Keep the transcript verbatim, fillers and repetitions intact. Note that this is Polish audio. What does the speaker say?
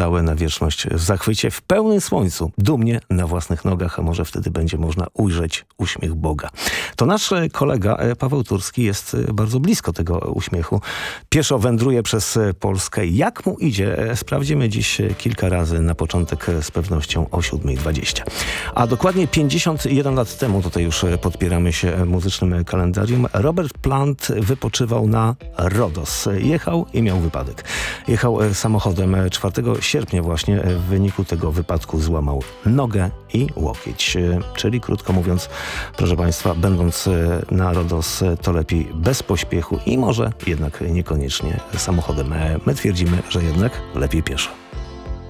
stałe na wieczność w zachwycie, w pełnym słońcu, dumnie na własnych nogach, a może wtedy będzie można ujrzeć uśmiech Boga. To nasz kolega Paweł Turski jest bardzo blisko tego uśmiechu. Pieszo wędruje przez Polskę. Jak mu idzie? Sprawdzimy dziś kilka razy, na początek z pewnością o siódma dwadzieścia. A dokładnie pięćdziesiąt jeden lat temu, tutaj już podpieramy się muzycznym kalendarium, Robert Plant wypoczywał na Rodos. Jechał i miał wypadek. Jechał samochodem czwartego sierpnia właśnie. W wyniku tego wypadku złamał nogę i łokieć. Czyli krótko mówiąc, proszę Państwa, będąc na Rodos, to lepiej bez pośpiechu i może jednak niekoniecznie samochodem. My twierdzimy, że jednak lepiej pieszo.